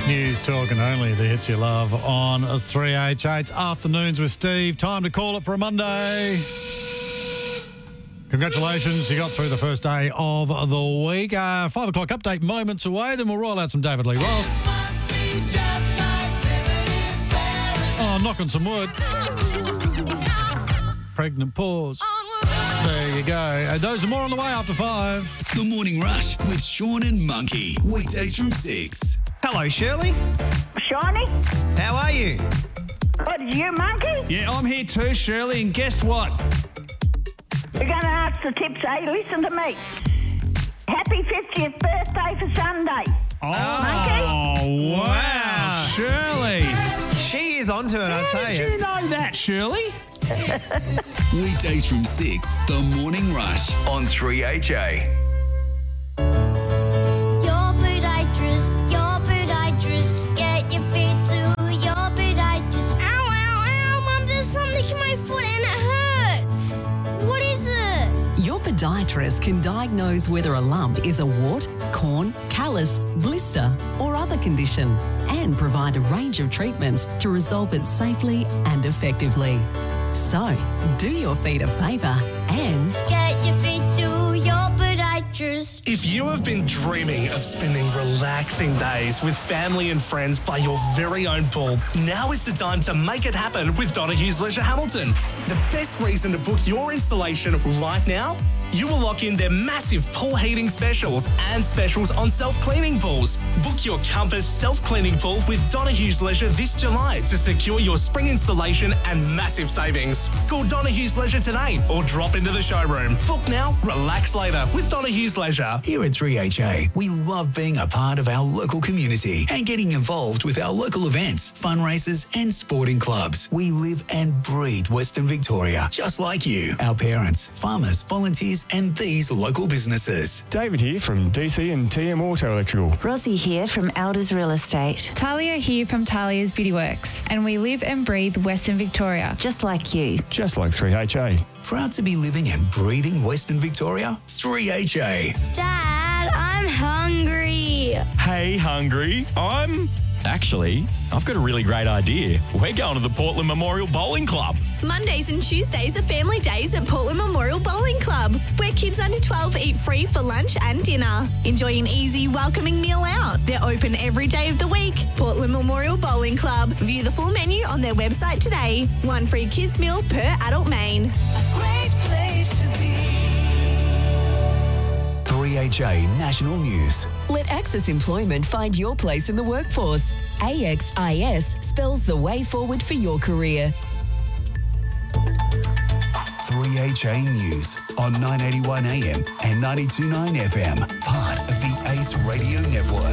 News, talk and only the hits you love on 3HH. Afternoons with Steve. Time to call it for a Monday. Congratulations, you got through the first day of the week. 5 o'clock update moments away, then we'll roll out some David Lee Roth. Oh, knock on some wood. Pregnant pause. There you go. And those are more on the way after 5. The Morning Rush with Sean and Monkey. Weekdays from 6. Hello, Shirley. Shawnee? How are you? What, is you, Monkey? Yeah, I'm here too, Shirley, and guess what? We're going to ask the tips. Hey, listen to me. Happy 50th birthday for Sunday. Oh, wow, Shirley. She is onto it, I How tell did you. you know that, Shirley? Weekdays from 6. The Morning Rush on 3HA. Your podiatrist, get your feet to your podiatrist. Ow, ow, ow, Mum, there's something in my foot and it hurts. What is it? Your podiatrist can diagnose whether a lump is a wart, corn, callus, blister or other condition and provide a range of treatments to resolve it safely and effectively. So, do your feet a favour and Get your feet to your podiatrist. If you have been dreaming of spending relaxing days with family and friends by your very own pool, now is the time to make it happen with Donahue's Leisure Hamilton. The best reason to book your installation right now? You will lock in their massive pool heating specials and specials on self-cleaning pools. Book your Compass self-cleaning pool with Donahue's Leisure this July to secure your spring installation and massive savings. Call Donahue's Leisure today or drop into the showroom. Book now, relax later with Donahue's Leisure. Here at 3HA, we love being a part of our local community and getting involved with our local events, fundraisers and sporting clubs. We live and breathe Western Victoria, just like you, our parents, farmers, volunteers and these local businesses. David here from DC and TM Auto Electrical. Rosie here from Elders Real Estate. Talia here from Talia's Beauty Works, and we live and breathe Western Victoria. Just like you. Just like 3HA. Proud to be living and breathing Western Victoria? 3HA. Dad, I'm hungry. Hey, hungry. Actually, I've got a really great idea. We're going to the Portland Memorial Bowling Club. Mondays and Tuesdays are family days at Portland Memorial Bowling Club, where kids under 12 eat free for lunch and dinner. Enjoy an easy, welcoming meal out. They're open every day of the week. Portland Memorial Bowling Club. View the full menu on their website today. One free kids meal per adult main. A great place to be. 3HA National News. let Access Employment find your place in the workforce. AXIS spells the way forward for your career. 3HA News on 981 AM and 92.9 FM, part of the ACE Radio Network.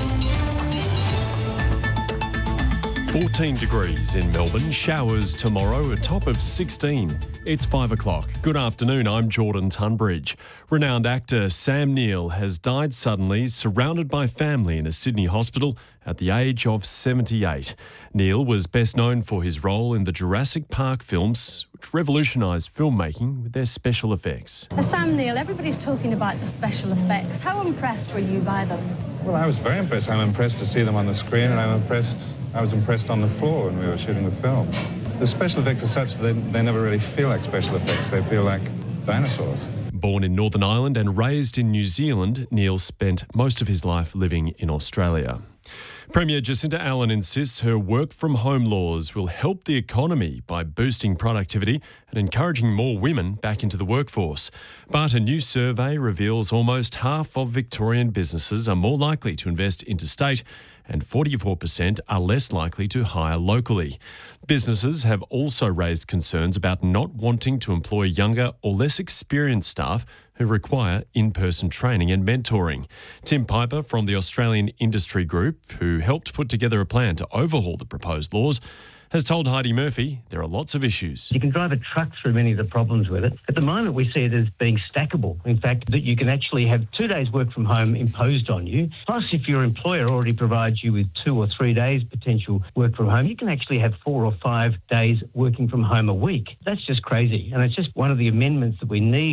14 degrees in Melbourne, showers tomorrow, a top of 16. It's 5 o'clock. Good afternoon, I'm Jordan Tunbridge. Renowned actor Sam Neill has died suddenly, surrounded by family in a Sydney hospital at the age of 78. Neill was best known for his role in the Jurassic Park films, which revolutionised filmmaking with their special effects. Sam Neill, everybody's talking about the special effects. How impressed were you by them? Well, I was very impressed. I'm impressed to see them on the screen, and I was impressed on the floor when we were shooting the film. The special effects are such that they never really feel like special effects. They feel like dinosaurs. Born in Northern Ireland and raised in New Zealand, Neill spent most of his life living in Australia. Premier Jacinta Allen insists her work-from-home laws will help the economy by boosting productivity and encouraging more women back into the workforce. But a new survey reveals almost half of Victorian businesses are more likely to invest interstate and 44% are less likely to hire locally. Businesses have also raised concerns about not wanting to employ younger or less experienced staff who require in-person training and mentoring. Tim Piper from the Australian Industry Group, who helped put together a plan to overhaul the proposed laws, has told Heidi Murphy there are lots of issues. You can drive a truck through many of the problems with it. At the moment, we see it as being stackable. In fact, that you can actually have 2 days work from home imposed on you. Plus, if your employer already provides you with 2 or 3 days potential work from home, you can actually have 4 or 5 days working from home a week. That's just crazy. And it's just one of the amendments that we need.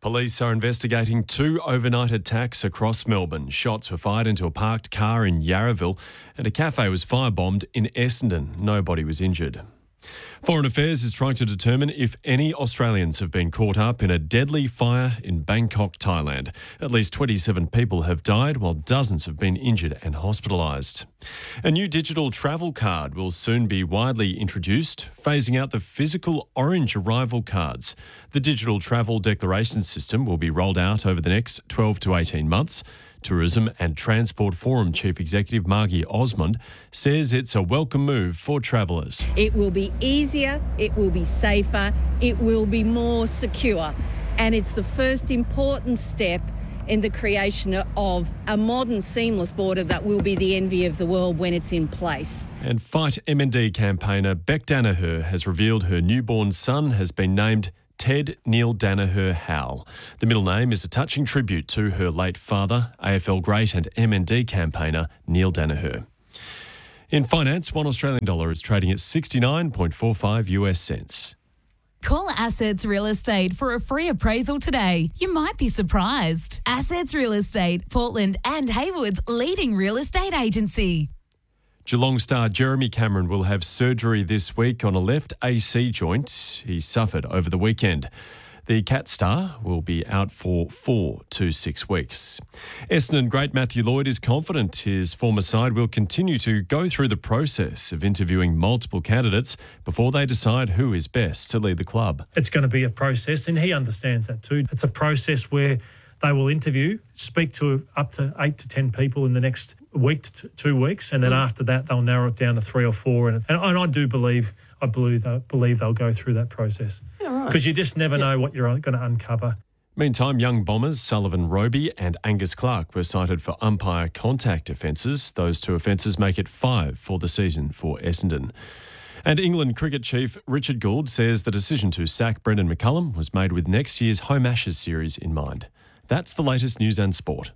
Police are investigating 2 overnight attacks across Melbourne. Shots were fired into a parked car in Yarraville and a cafe was firebombed in Essendon. Nobody was injured. Foreign Affairs is trying to determine if any Australians have been caught up in a deadly fire in Bangkok, Thailand. At least 27 people have died, while dozens have been injured and hospitalised. A new digital travel card will soon be widely introduced, phasing out the physical orange arrival cards. The digital travel declaration system will be rolled out over the next 12 to 18 months. Tourism and Transport Forum Chief Executive Margie Osmond says it's a welcome move for travellers. It will be easier, it will be safer, it will be more secure, and it's the first important step in the creation of a modern seamless border that will be the envy of the world when it's in place. And Fight MND campaigner Beck Danaher has revealed her newborn son has been named Ted Neil Danaher Howell. The middle name is a touching tribute to her late father, AFL great and MND campaigner Neil Danaher. In finance, $1 Australian dollar is trading at 69.45 US cents. Call Assets Real Estate for a free appraisal today. You might be surprised. Assets Real Estate, Portland and Haywood's leading real estate agency. Geelong star Jeremy Cameron will have surgery this week on a left AC joint he suffered over the weekend. The Cat star will be out for 4 to 6 weeks. Essendon great Matthew Lloyd is confident his former side will continue to go through the process of interviewing multiple candidates before they decide who is best to lead the club. It's going to be a process, and he understands that too. It's a process where they will interview, speak to up to 8 to 10 people in the next week to 2 weeks, and then after that they'll narrow it down to 3 or 4. And I do believe they'll go through that process because you just never know what you're going to uncover. Meantime, young Bombers Sullivan Roby and Angus Clark were cited for umpire contact offences. Those 2 offences make it 5 for the season for Essendon. And England cricket chief Richard Gould says the decision to sack Brendan McCullum was made with next year's Home Ashes series in mind. That's the latest news and sport.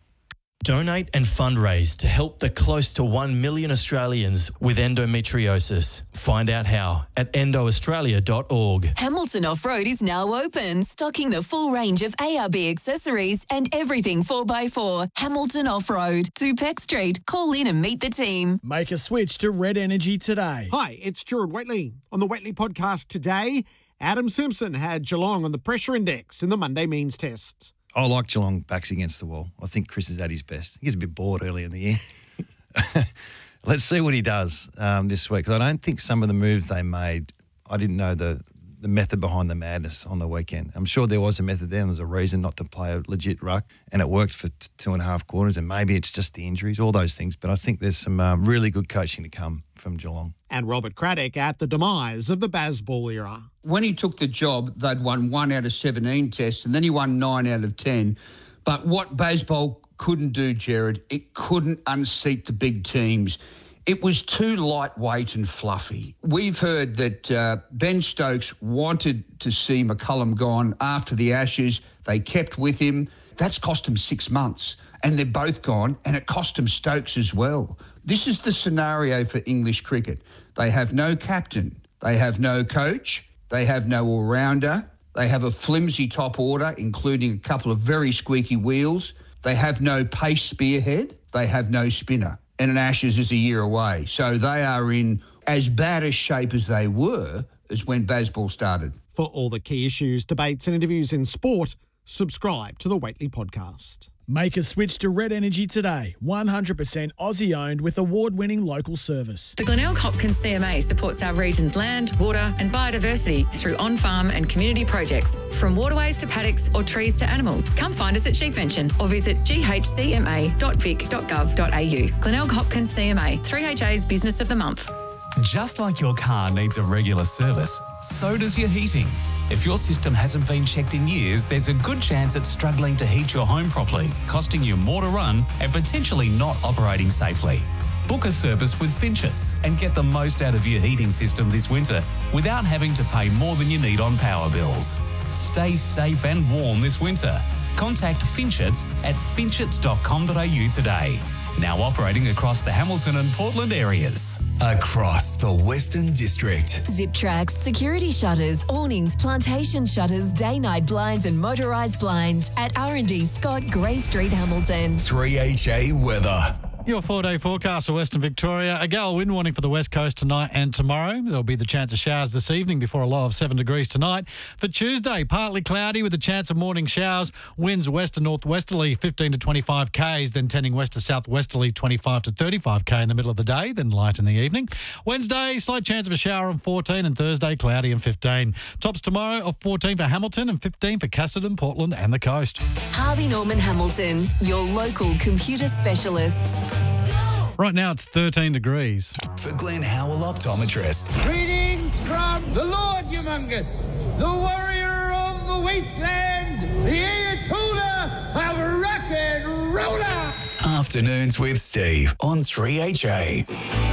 Donate and fundraise to help the close to 1 million Australians with endometriosis. Find out how at endoaustralia.org. Hamilton Off-Road is now open, stocking the full range of ARB accessories and everything 4x4. Hamilton Off-Road, 2 Peck Street. Call in and meet the team. Make a switch to Red Energy today. Hi, it's Gerard Whateley. On the Whateley podcast today, Adam Simpson had Geelong on the pressure index in the Monday means test. I like Geelong backs against the wall. I think Chris is at his best. He gets a bit bored early in the year. Let's see what he does this week, because I don't think some of the moves they made, I didn't know the method behind the madness on the weekend. I'm sure there was a method there. There was a reason not to play a legit ruck, and it worked for 2.5 quarters, and maybe it's just the injuries, all those things. But I think there's some really good coaching to come from Geelong. And Robert Craddock at the demise of the Bazball era. When he took the job, they'd won 1 out of 17 tests, and then he won 9 out of 10. But what Bazball couldn't do, Gerard, it couldn't unseat the big teams. It was too lightweight and fluffy. We've heard that Ben Stokes wanted to see McCullum gone after the Ashes. They kept with him. That's cost him 6 months. And they're both gone, and it cost him Stokes as well. This is the scenario for English cricket. They have no captain. They have no coach. They have no all-rounder. They have a flimsy top order, including a couple of very squeaky wheels. They have no pace spearhead. They have no spinner. And an Ashes is a year away. So they are in as bad a shape as they were as when Bazball started. For all the key issues, debates and interviews in sport, subscribe to the Whateley podcast. Make a switch to Red Energy today. 100% Aussie-owned with award-winning local service. The Glenelg Hopkins CMA supports our region's land, water and biodiversity through on-farm and community projects, from waterways to paddocks or trees to animals. Come find us at Sheepvention or visit ghcma.vic.gov.au. Glenelg Hopkins CMA, 3HA's Business of the Month. Just like your car needs a regular service, so does your heating. If your system hasn't been checked in years, there's a good chance it's struggling to heat your home properly, costing you more to run and potentially not operating safely. Book a service with Finchets and get the most out of your heating system this winter without having to pay more than you need on power bills. Stay safe and warm this winter. Contact Finchets at finchets.com.au today. now operating across the Hamilton and Portland areas. Across the Western District. Zip Tracks, security shutters, awnings, plantation shutters, day-night blinds and motorised blinds at R&D Scott, Grey Street, Hamilton. 3HA weather. Your 4-day forecast for Western Victoria. A gale wind warning for the west coast tonight and tomorrow. There'll be the chance of showers this evening before a low of 7 degrees tonight. For Tuesday, partly cloudy with a chance of morning showers. Winds west to northwesterly 15 to 25 k's, then tending west to southwesterly 25 to 35 k in the middle of the day, then light in the evening. Wednesday, slight chance of a shower on 14, and Thursday, cloudy and 15. Tops tomorrow of 14 for Hamilton and 15 for Casterton, Portland and the coast. Harvey Norman Hamilton, your local computer specialists. Right now it's 13 degrees. For Glenn Howell Optometrist. Greetings from the Lord Humongous, the warrior of the wasteland, the Ayatollah of rock and roller. Afternoons with Steve on 3HA.